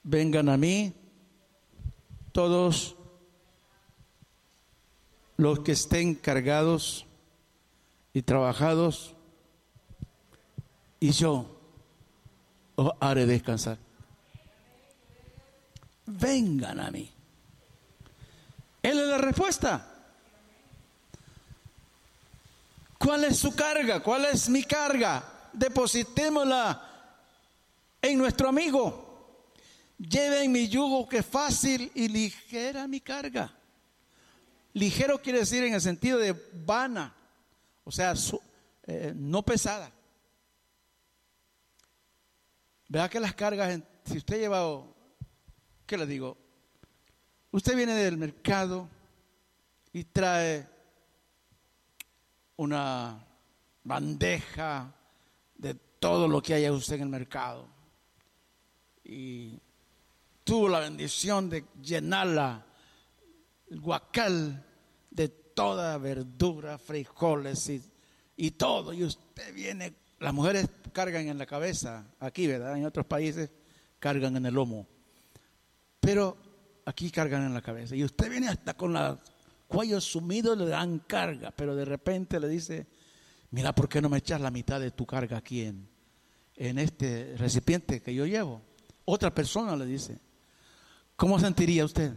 vengan a mí todos los que estén cargados y trabajados, y yo os haré descansar. Vengan a mí. Él es la respuesta. ¿Cuál es su carga? ¿Cuál es mi carga? Depositémosla en nuestro amigo. Lleven mi yugo, que es fácil y ligera mi carga. Ligero quiere decir en el sentido de vana, o sea, no pesada. Vea que las cargas, si usted lleva, ¿qué le digo? Usted viene del mercado y trae una bandeja de todo lo que haya usted en el mercado, y tuvo la bendición de llenarla, el guacal, de toda verdura, frijoles y todo, y usted viene. Las mujeres cargan en la cabeza aquí, ¿verdad? En otros países cargan en el lomo, pero aquí cargan en la cabeza, y usted viene hasta con el cuello sumido, le dan carga, pero de repente le dice: mira, ¿por qué no me echas la mitad de tu carga aquí en este recipiente que yo llevo? Otra persona le dice. ¿Cómo sentiría usted?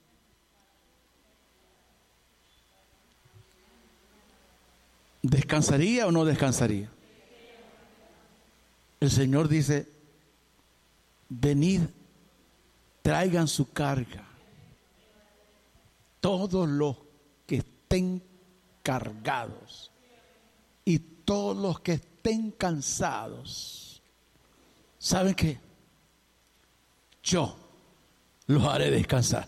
¿Descansaría o no descansaría? El Señor dice: venid, traigan su carga, todos los que estén cargados y todos los que estén cansados. ¿Saben qué? Yo los haré descansar.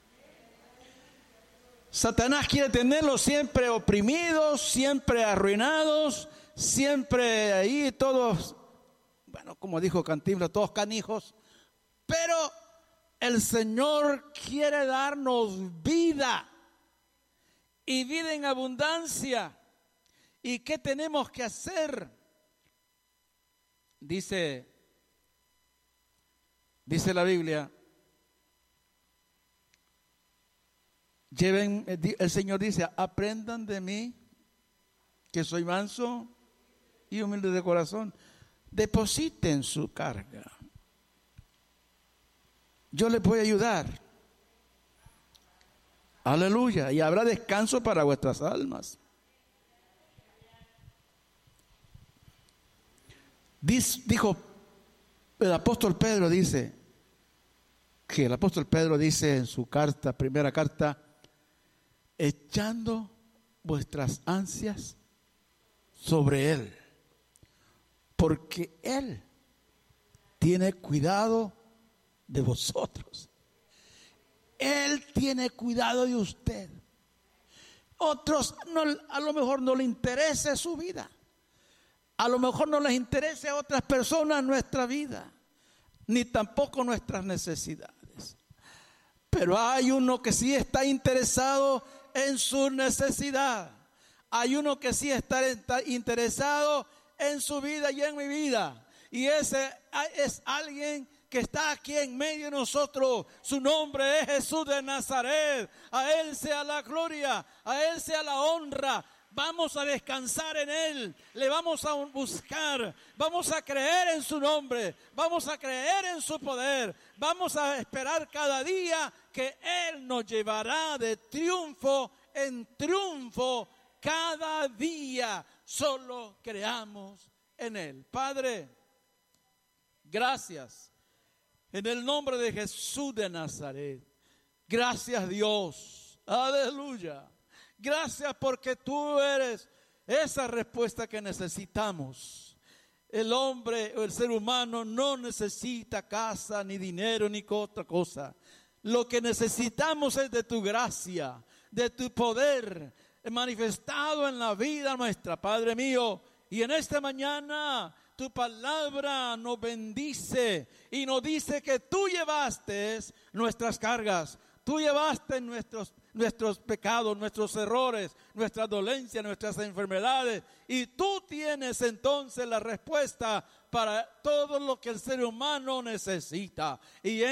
Satanás quiere tenerlos siempre oprimidos, siempre arruinados, siempre ahí todos, bueno, como dijo Cantinflas, todos canijos. Pero el Señor quiere darnos vida, y vida en abundancia. ¿Y qué tenemos que hacer? Dice la Biblia, el Señor dice: aprendan de mí, que soy manso y humilde de corazón. Depositen su carga. Yo les voy a ayudar. Aleluya. Y habrá descanso para vuestras almas. Dijo el apóstol Pedro, dice en su carta, primera carta: echando vuestras ansias sobre Él, porque Él tiene cuidado de vosotros. Él tiene cuidado de usted. Otros a lo mejor no le interese su vida, a lo mejor no les interese a otras personas nuestra vida, ni tampoco nuestras necesidades, pero hay uno que sí está interesado en su necesidad. Hay uno que sí está interesado en su vida y en mi vida, y ese es alguien que está aquí en medio de nosotros. Su nombre es Jesús de Nazaret. A Él sea la gloria, a Él sea la honra. Vamos a descansar en Él, le vamos a buscar, vamos a creer en su nombre, vamos a creer en su poder, vamos a esperar cada día que Él nos llevará de triunfo en triunfo cada día. Solo creamos en Él. Padre, gracias en el nombre de Jesús de Nazaret. Gracias, Dios. Aleluya. Gracias porque tú eres esa respuesta que necesitamos. El hombre o el ser humano no necesita casa, ni dinero, ni otra cosa. Lo que necesitamos es de tu gracia, de tu poder manifestado en la vida nuestra, Padre mío. Y en esta mañana tu palabra nos bendice y nos dice que tú llevaste nuestras cargas, tú llevaste nuestros pecados, nuestros errores, nuestras dolencias, nuestras enfermedades, y tú tienes entonces la respuesta para todo lo que el ser humano necesita. Y